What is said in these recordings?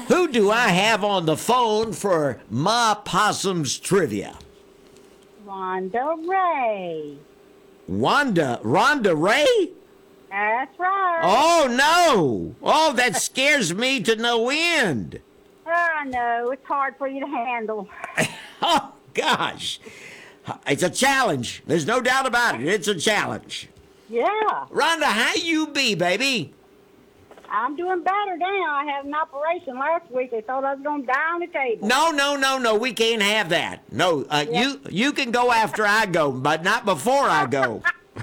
Who do I have on the phone for Ma Possum's trivia? Wanda Ray. Rhonda Ray? That's right. Oh, no. Oh, that scares me to no end. I know. It's hard for you to handle. Oh, gosh. It's a challenge. There's no doubt about it. It's a challenge. Yeah. Rhonda, how you be, baby? I'm doing better now. I had an operation last week. They thought I was going to die on the table. No. We can't have that. No, Yeah. you can go after I go, but not before I go.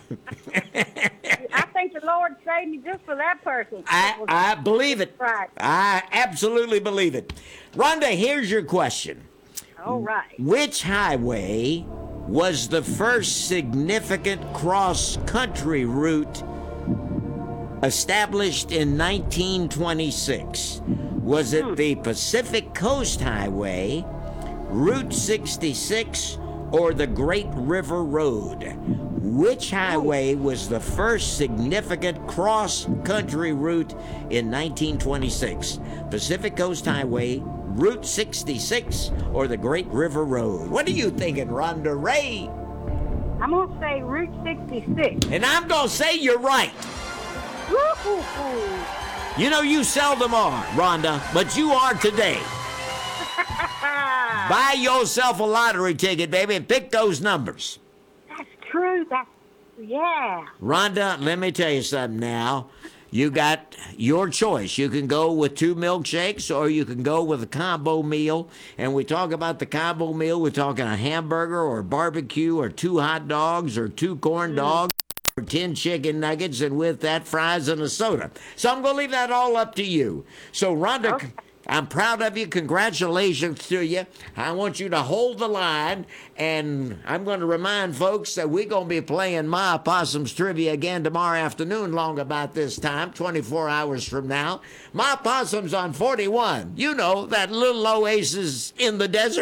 I think the Lord saved me just for that person. I believe it. Right. I absolutely believe it. Rhonda, here's your question. All right. Which highway was the first significant cross-country route established in 1926? Was it the Pacific Coast Highway, Route 66, or the Great River Road? Which highway was the first significant cross-country route in 1926? Pacific Coast Highway, Route 66, or the Great River Road? What are you thinking, Rhonda Ray? I'm going to say Route 66. And I'm going to say you're right. Woo-hoo-hoo. You know, you seldom are, Rhonda, but you are today. Buy yourself a lottery ticket, baby, and pick those numbers. That's true. Yeah. Rhonda, let me tell you something now. You got your choice. You can go with 2 milkshakes or you can go with a combo meal. And we talk about the combo meal, we're talking a hamburger or barbecue or 2 hot dogs or 2 corn dogs or 10 chicken nuggets, and with that, fries and a soda. So I'm going to leave that all up to you. So, Rhonda, Okay. I'm proud of you. Congratulations to you. I want you to hold the line, and I'm going to remind folks that we're going to be playing Ma Possum's Trivia again tomorrow afternoon, long about this time, 24 hours from now. Ma Possum's on 41. You know, that little oasis in the desert.